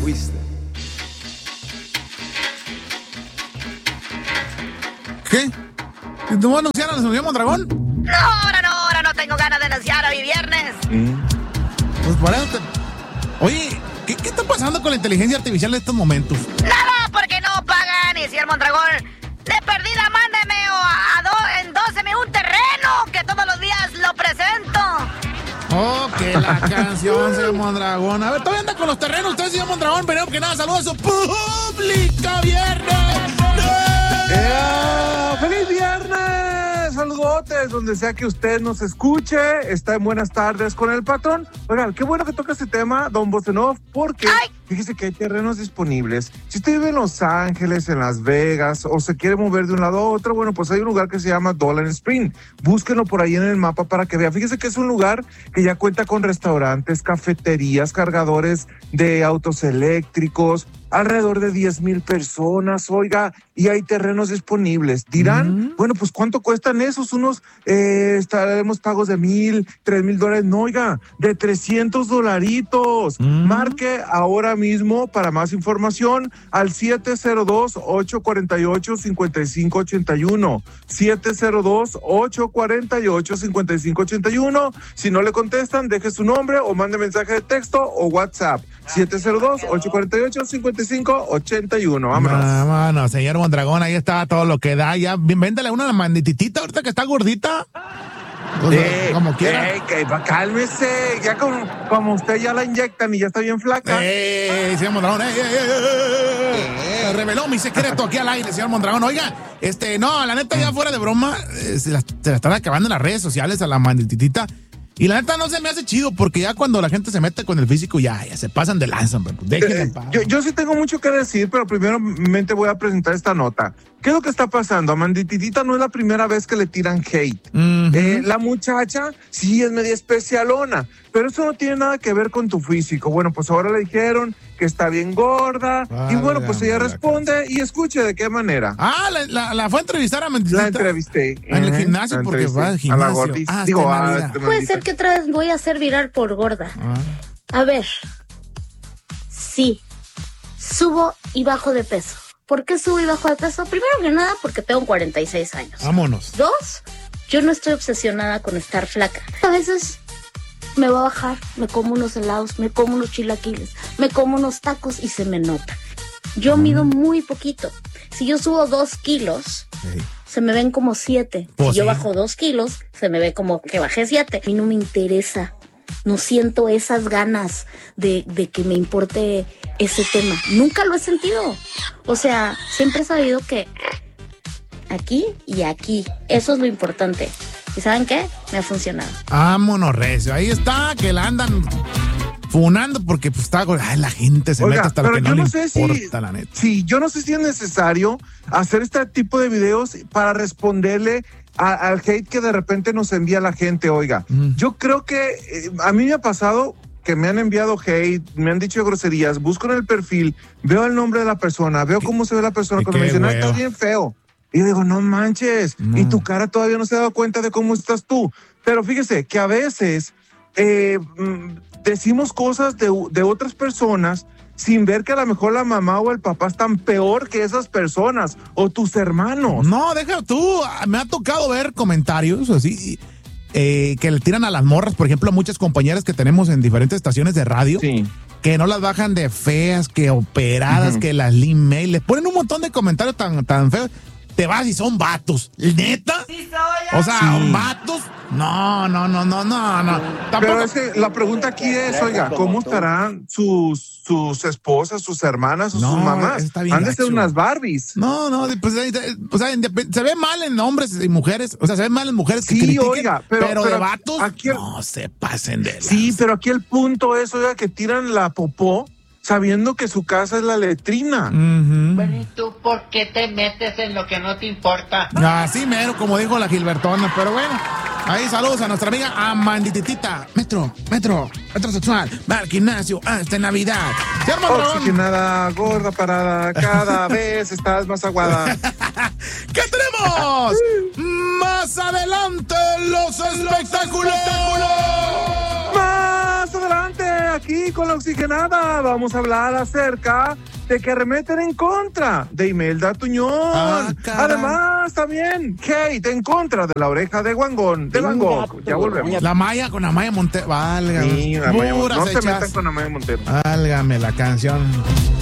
fuiste. ¿Qué? ¿Tú vas a anunciar a la señora Mondragón? No, ahora no tengo ganas de anunciar hoy viernes. Pues por eso Oye, ¿qué está pasando con la inteligencia artificial en estos momentos? Nada, porque no pagan. Y señor Mondragón, de perdida, mándeme en 12 un terreno que todos los días lo presento. Oh, que la canción, señor Mondragón. A ver, todavía anda con los terrenos usted, señor Mondragón. Pero que nada, saludos a su pública viernes. ¡Feliz viernes! Saludotes, donde sea que usted nos escuche. Está en Buenas Tardes con el Patrón. Oigan, qué bueno que toca este tema, don Bosenov, porque fíjese que hay terrenos disponibles. Si usted vive en Los Ángeles, en Las Vegas, o se quiere mover de un lado a otro, bueno, pues hay un lugar que se llama Dollar Spring. Búsquenlo por ahí en el mapa para que vea. Fíjese que es un lugar que ya cuenta con restaurantes, cafeterías, cargadores de autos eléctricos, alrededor de 10,000 personas, oiga, y hay terrenos disponibles. Dirán, bueno, pues ¿cuánto cuestan esos? Unos, estaremos pagos de $1,000, $3,000, no, oiga, de $300. Marque ahora mismo para más información al 702-848-5581. 702-848-5581. Si no le contestan, deje su nombre o mande mensaje de texto o WhatsApp. 702-848-5581. Vámonos. Vámonos, señor Mondragón, ahí está todo lo que da. Ya, véndale una a la mandititita ahorita que está gordita. Pues, como quiera. Cálmese, ya como usted ya la inyectan y ya está bien flaca. Señor Mondragón, reveló mi secreto aquí al aire, señor Mondragón. Oiga, no, la neta, ya fuera de broma, se la están acabando en las redes sociales a la mandititita. Y la neta no se me hace chido, porque ya cuando la gente se mete con el físico, ya se pasan de lanza, hombre. Déjenme en paz. Yo sí tengo mucho que decir, pero primeramente voy a presentar esta nota. ¿Qué es lo que está pasando? A Mandititita no es la primera vez que le tiran hate. La muchacha sí es media especialona, pero eso no tiene nada que ver con tu físico. Bueno, pues ahora le dijeron que está bien gorda, y bueno, pues ella responde y escuche de qué manera. La fue a entrevistar a Mandititita. La entrevisté. En el gimnasio, porque va al gimnasio. A la gordita. Puede ser que otra vez voy a hacer viral por gorda. A ver, sí, subo y bajo de peso. ¿Por qué subo y bajo de peso? Primero que nada, porque tengo 46 años. Vámonos. 2, yo no estoy obsesionada con estar flaca. A veces me voy a bajar, me como unos helados, me como unos chilaquiles, me como unos tacos y se me nota. Yo mido muy poquito. Si yo subo 2 kilos, se me ven como 7. Si yo bajo 2 kilos, se me ve como que bajé 7. A mí no me interesa. No siento esas ganas de que me importe ese tema. Nunca lo he sentido. O sea, siempre he sabido que aquí y aquí, eso es lo importante. ¿Y saben qué? Me ha funcionado. Vámonos, recio. Ahí está, que la andan funando porque pues está... la gente se mete hasta lo que no le importa, la neta. Sí, yo no sé si es necesario hacer este tipo de videos para responderle al hate que de repente nos envía la gente, oiga. Yo creo que a mí me ha pasado que me han enviado hate, me han dicho groserías, busco en el perfil, veo el nombre de la persona, veo cómo se ve la persona, cuando me dicen, estás bien feo. Y digo, no manches, y tu cara todavía no se ha dado cuenta de cómo estás tú. Pero fíjese que a veces decimos cosas de otras personas sin ver que a lo mejor la mamá o el papá están peor que esas personas o tus hermanos. No, deja tú, me ha tocado ver comentarios así que le tiran a las morras, por ejemplo, a muchas compañeras que tenemos en diferentes estaciones de radio, que no las bajan de feas, que operadas, que las lean mail, les ponen un montón de comentarios tan feos. Te vas y son vatos. ¿Neta? Sí soy. O sea, ¿vatos? No. Pero es que la pregunta aquí es, oiga, ¿cómo estarán sus esposas, sus hermanas o sus mamás? Han de ser unas Barbies. No, pues se ve mal en hombres y mujeres. O sea, se ve mal en mujeres que critiquen, oiga, pero de vatos, aquí no se pasen de lanza. Sí, pero aquí el punto es, oiga, que tiran la popó sabiendo que su casa es la letrina. Bueno, ¿y tú por qué te metes en lo que no te importa? Así mero, como dijo la Gilbertona, pero bueno. Ahí saludos a nuestra amiga Amandititita. Metro sexual, va al gimnasio hasta Navidad. Oxigenada, gorda parada, cada vez estás más aguada. ¿Qué tenemos? Más adelante, los espectáculos. Más adelante, aquí con la oxigenada. Vamos a hablar acerca de que arremeten en contra de Imelda Tuñón. Además, también Kate en contra de la oreja de Van Gogh. Ya volvemos. La Maya con Amaya Montero. Válgame. Sí, no se metan con Amaya Montero. Válgame la canción.